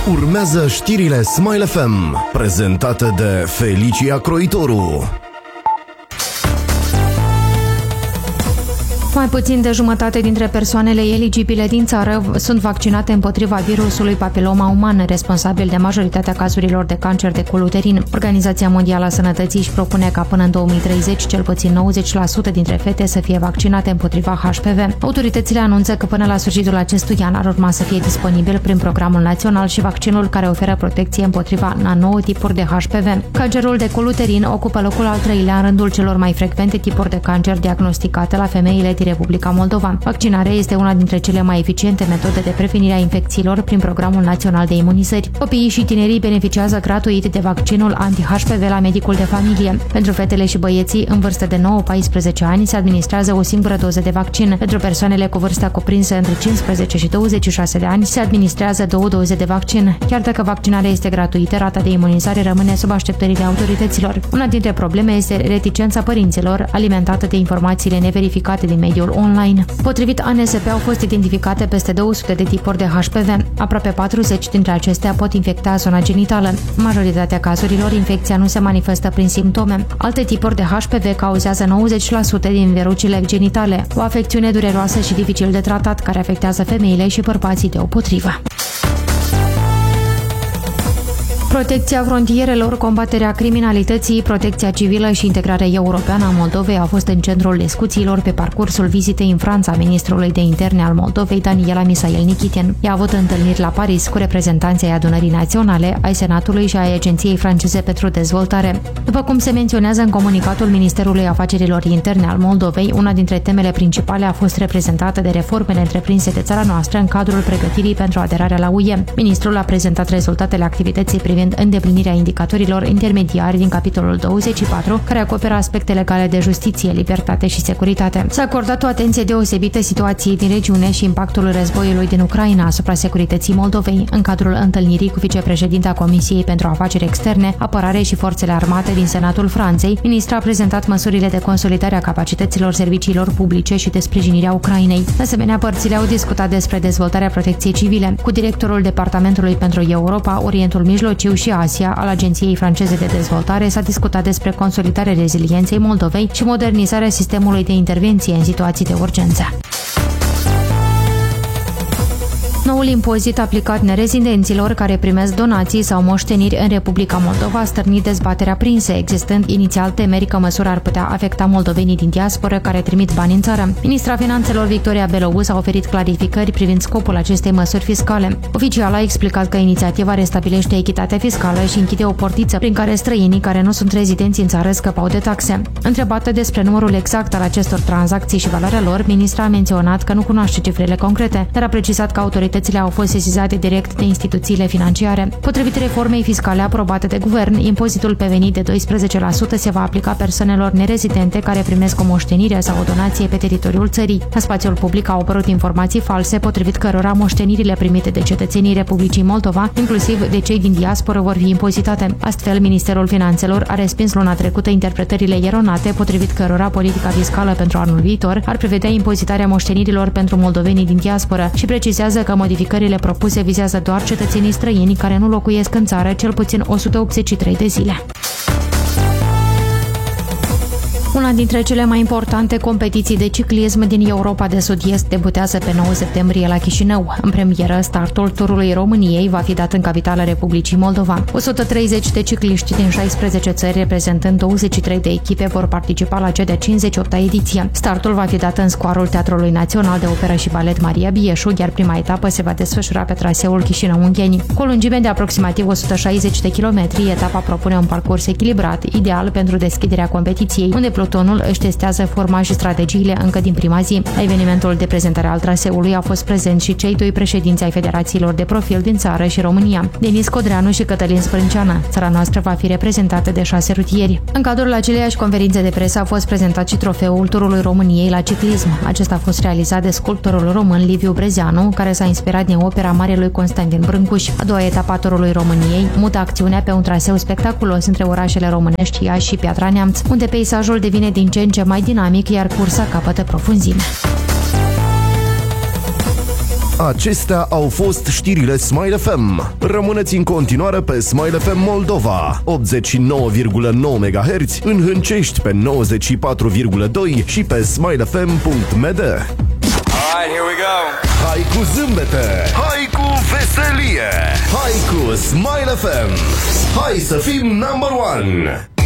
Urmează știrile Smile FM, prezentate de Felicia Croitoru. Mai puțin de jumătate dintre persoanele eligibile din țară sunt vaccinate împotriva virusului papiloma uman, responsabil de majoritatea cazurilor de cancer de col uterin. Organizația Mondială a Sănătății își propune ca până în 2030 cel puțin 90% dintre fete să fie vaccinate împotriva HPV. Autoritățile anunță că până la sfârșitul acestui an ar urma să fie disponibil prin programul național și vaccinul care oferă protecție împotriva a 9 tipuri de HPV. Cancerul de col uterin ocupă locul al 3-lea în rândul celor mai frecvente tipuri de cancer diagnosticate la femeile din Republica Moldova. Vaccinarea este una dintre cele mai eficiente metode de prevenire a infecțiilor prin Programul Național de Imunizări. Copiii și tinerii beneficiază gratuit de vaccinul anti-HPV la medicul de familie. Pentru fetele și băieții în vârstă de 9-14 ani se administrează o singură doză de vaccin. Pentru persoanele cu vârsta cuprinsă între 15 și 26 de ani se administrează 2 doze de vaccin. Chiar dacă vaccinarea este gratuită, rata de imunizare rămâne sub așteptările autorităților. Una dintre probleme este reticența părinților, alimentată de informațiile neverificate din mediul online. Potrivit ANSP, au fost identificate peste 200 de tipuri de HPV. Aproape 40 dintre acestea pot infecta zona genitală. În majoritatea cazurilor, infecția nu se manifestă prin simptome. Alte tipuri de HPV cauzează 90% din verrucile genitale, o afecțiune dureroasă și dificil de tratat care afectează femeile și bărbații deopotrivă. Protecția frontierelor, combaterea criminalității, protecția civilă și integrarea europeană a Moldovei a fost în centrul discuțiilor pe parcursul vizitei în Franța ministrului de interne al Moldovei, Daniela Misael Nikitin. Ea a avut întâlniri la Paris cu reprezentanții ai Adunării Naționale, ai Senatului și ai Agenției franceze pentru dezvoltare. După cum se menționează în comunicatul Ministerului Afacerilor Interne al Moldovei, una dintre temele principale a fost reprezentată de reformele întreprinse de țara noastră în cadrul pregătirii pentru aderarea la UE. Ministrul a prezentat rezultatele activității privind îndeplinirea indicatorilor intermediari din capitolul 24, care acoperă aspecte legale de justiție, libertate și securitate. S-a acordat o atenție deosebită situației din regiune și impactul războiului din Ucraina asupra securității Moldovei. În cadrul întâlnirii cu vicepreședinta Comisiei pentru Afaceri Externe, Apărare și Forțele Armate din Senatul Franței, ministra a prezentat măsurile de consolidare a capacităților serviciilor publice și de sprijinire a Ucrainei. De asemenea, părțile au discutat despre dezvoltarea protecției civile. Cu directorul Departamentului pentru Europa, Orientul Mijlociu și Asia al Agenției franceze de dezvoltare s-a discutat despre consolidarea rezilienței Moldovei și modernizarea sistemului de intervenție în situații de urgență. Noul impozit aplicat nerezidenților care primesc donații sau moșteniri în Republica Moldova a stârnit dezbateri aprinse, existând inițial temeri că măsura ar putea afecta moldovenii din diasporă care trimit bani în țară. Ministra Finanțelor Victoria Belouz a oferit clarificări privind scopul acestei măsuri fiscale. Oficial a explicat că inițiativa restabilește echitatea fiscală și închide o portiță prin care străinii care nu sunt rezidenți în țară scăpau de taxe. Întrebată despre numărul exact al acestor tranzacții și valoarea lor, ministra a menționat că nu cunoaște cifrele concrete, dar a precizat că autoritățile au fost sesizate direct de instituțiile financiare. Potrivit reformei fiscale aprobate de guvern, impozitul pe venit de 12% se va aplica persoanelor nerezidente care primesc o moștenire sau o donație pe teritoriul țării. În spațiul public au apărut informații false, potrivit cărora moștenirile primite de cetățenii Republicii Moldova, inclusiv de cei din diasporă, vor fi impozitate. Astfel, Ministerul Finanțelor a respins luna trecută interpretările eronate, potrivit cărora politica fiscală pentru anul viitor ar prevedea impozitarea moștenirilor pentru moldovenii din diasporă și precizează că modificările propuse vizează doar cetățenii străini care nu locuiesc în țară cel puțin 183 de zile. Una dintre cele mai importante competiții de ciclism din Europa de Sud-Est debutează pe 9 septembrie la Chișinău. În premieră, startul turului României va fi dat în capitala Republicii Moldova. 130 de cicliști din 16 țări, reprezentând 23 de echipe, vor participa la cea de 58-a ediție. Startul va fi dat în scoarul Teatrului Național de Operă și Balet Maria Bieșu, iar prima etapă se va desfășura pe traseul Chișinău-Ungheni. Cu o lungime de aproximativ 160 de kilometri, etapa propune un parcurs echilibrat, ideal pentru deschiderea competiției, unde pelotonul își testează forma și strategiile încă din prima zi. La evenimentul de prezentare al traseului au fost prezenți și cei doi președinți ai federațiilor de profil din țară și România, Denis Codreanu și Cătălin Sprânceană. Țara noastră va fi reprezentată de 6 rutieri. În cadrul aceleiași conferințe de presă a fost prezentat și trofeul turului României la ciclism. Acesta a fost realizat de sculptorul român Liviu Brezeanu, care s-a inspirat din opera marelui Constantin Brâncuș. A doua etapă a turului României mută acțiunea pe un traseu spectaculos între orașele românești Iași și Piatra Neamț, unde peisajul devine din ce în ce mai dinamic, iar cursa capătă profunzime. Acestea au fost știrile Smile FM. Rămâneți în continuare pe Smile FM Moldova, 89,9 MHz, în Hâncești pe 94,2 și pe smilefm.md. Alright, here we go. Hai cu zâmbete, hai cu veselie, hai cu Smile FM. Hai să fim number one.